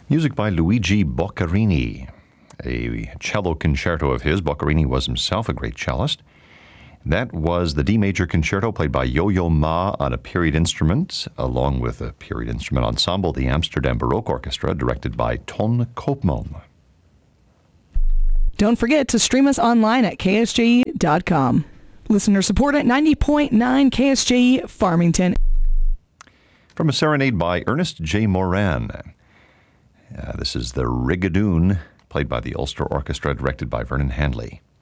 Music by Luigi Boccherini, a cello concerto of his. Boccherini was himself a great cellist. That was the D major concerto played by Yo-Yo Ma on a period instrument, along with a period instrument ensemble, the Amsterdam Baroque Orchestra, directed by Ton Koopman. Don't forget to stream us online at ksje.com. Listener support at 90.9 KSJE Farmington. From a serenade by Ernest J. Moran. This is the Rigadoon, played by the Ulster Orchestra, directed by Vernon Handley.